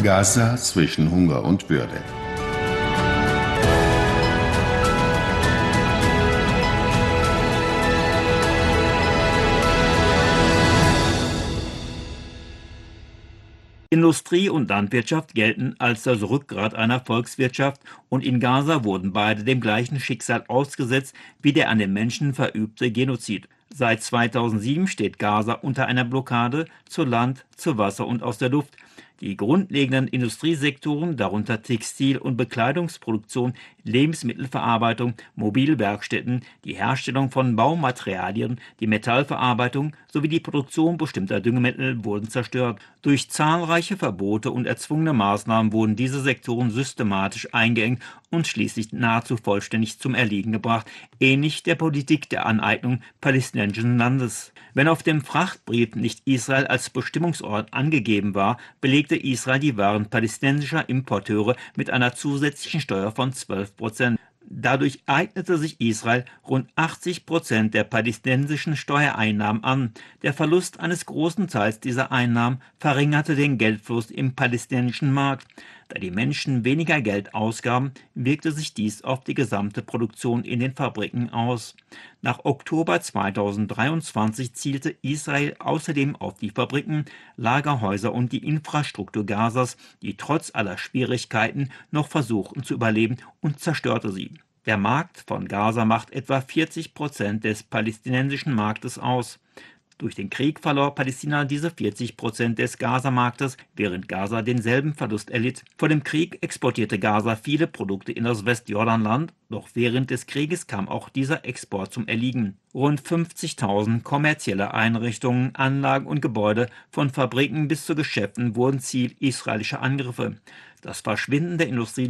Gaza zwischen Hunger und Würde. Industrie und Landwirtschaft gelten als das Rückgrat einer Volkswirtschaft, und in Gaza wurden beide dem gleichen Schicksal ausgesetzt wie der an den Menschen verübte Genozid. Seit 2007 steht Gaza unter einer Blockade zu Land, zu Wasser und aus der Luft. Die grundlegenden Industriesektoren, darunter Textil- und Bekleidungsproduktion, Lebensmittelverarbeitung, Mobilwerkstätten, die Herstellung von Baumaterialien, die Metallverarbeitung sowie die Produktion bestimmter Düngemittel, wurden zerstört. Durch zahlreiche Verbote und erzwungene Maßnahmen wurden diese Sektoren systematisch eingeengt und schließlich nahezu vollständig zum Erliegen gebracht, ähnlich der Politik der Aneignung palästinensischen Landes. Wenn auf dem Frachtbrief nicht Israel als Bestimmungsort angegeben war, belegte Israel die Waren palästinensischer Importeure mit einer zusätzlichen Steuer von 12%. Dadurch eignete sich Israel rund 80% der palästinensischen Steuereinnahmen an. Der Verlust eines großen Teils dieser Einnahmen verringerte den Geldfluss im palästinensischen Markt. Da die Menschen weniger Geld ausgaben, wirkte sich dies auf die gesamte Produktion in den Fabriken aus. Nach Oktober 2023 zielte Israel außerdem auf die Fabriken, Lagerhäuser und die Infrastruktur Gazas, die trotz aller Schwierigkeiten noch versuchten zu überleben, und zerstörte sie. Der Markt von Gaza macht etwa 40% des palästinensischen Marktes aus. Durch den Krieg verlor Palästina diese 40% des Gaza-Marktes, während Gaza denselben Verlust erlitt. Vor dem Krieg exportierte Gaza viele Produkte in das Westjordanland, doch während des Krieges kam auch dieser Export zum Erliegen. Rund 50.000 kommerzielle Einrichtungen, Anlagen und Gebäude, von Fabriken bis zu Geschäften, wurden Ziel israelischer Angriffe. Das Verschwinden der Industrie